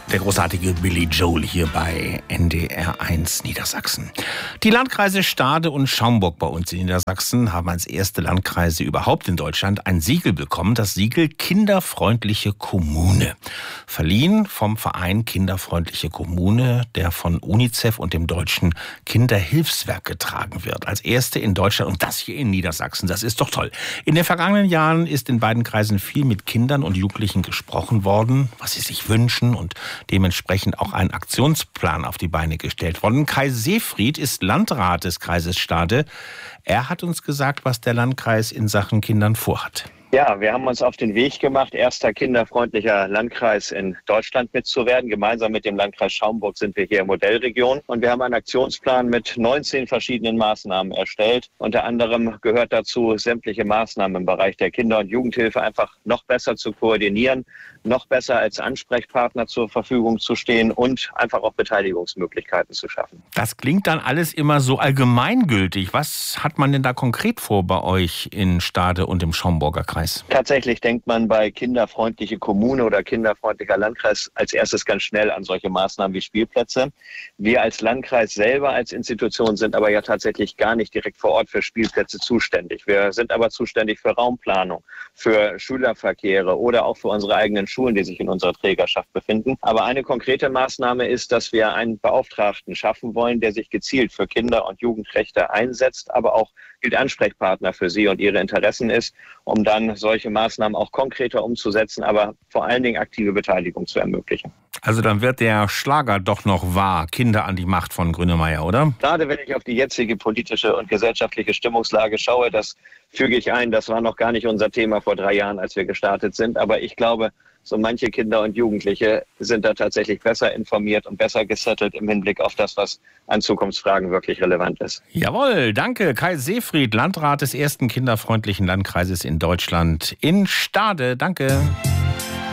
Der großartige Billy Joel hier bei NDR1 Niedersachsen. Die Landkreise Stade und Schaumburg bei uns in Niedersachsen haben als erste Landkreise überhaupt in Deutschland ein Siegel bekommen, das Siegel Kinderfreundliche Kommune. Verliehen vom Verein Kinderfreundliche Kommune, der von UNICEF und dem Deutschen Kinderhilfswerk getragen wird. Als erste in Deutschland und das hier in Niedersachsen. Das ist doch toll. In den vergangenen Jahren ist in beiden Kreisen viel mit Kindern und Jugendlichen gesprochen worden, was sie sich wünschen, und dementsprechend auch ein Aktionsplan auf die Beine gestellt worden. Kai Seefried ist Landrat des Kreises Stade. Er hat uns gesagt, was der Landkreis in Sachen Kindern vorhat. Ja, wir haben uns auf den Weg gemacht, erster kinderfreundlicher Landkreis in Deutschland mitzuwerden. Gemeinsam mit dem Landkreis Schaumburg sind wir hier Modellregion. Und wir haben einen Aktionsplan mit 19 verschiedenen Maßnahmen erstellt. Unter anderem gehört dazu, sämtliche Maßnahmen im Bereich der Kinder- und Jugendhilfe einfach noch besser zu koordinieren, noch besser als Ansprechpartner zur Verfügung zu stehen und einfach auch Beteiligungsmöglichkeiten zu schaffen. Das klingt dann alles immer so allgemeingültig. Was hat man denn da konkret vor bei euch in Stade und im Schaumburger Kreis? Tatsächlich denkt man bei kinderfreundliche Kommune oder kinderfreundlicher Landkreis als erstes ganz schnell an solche Maßnahmen wie Spielplätze. Wir als Landkreis selber als Institution sind aber ja tatsächlich gar nicht direkt vor Ort für Spielplätze zuständig. Wir sind aber zuständig für Raumplanung, für Schülerverkehre oder auch für unsere eigenen Schulen, die sich in unserer Trägerschaft befinden. Aber eine konkrete Maßnahme ist, dass wir einen Beauftragten schaffen wollen, der sich gezielt für Kinder- und Jugendrechte einsetzt, aber auch gilt Ansprechpartner für sie und ihre Interessen ist, um dann solche Maßnahmen auch konkreter umzusetzen, aber vor allen Dingen aktive Beteiligung zu ermöglichen. Also dann wird der Schlager doch noch wahr, Kinder an die Macht von Grönemeyer, oder? Gerade wenn ich auf die jetzige politische und gesellschaftliche Stimmungslage schaue, das füge ich ein, das war noch gar nicht unser Thema vor 3 Jahren, als wir gestartet sind, aber ich glaube, so manche Kinder und Jugendliche sind da tatsächlich besser informiert und besser gesettelt im Hinblick auf das, was an Zukunftsfragen wirklich relevant ist. Jawohl, danke. Kai Seefried, Landrat des ersten kinderfreundlichen Landkreises in Deutschland in Stade. Danke.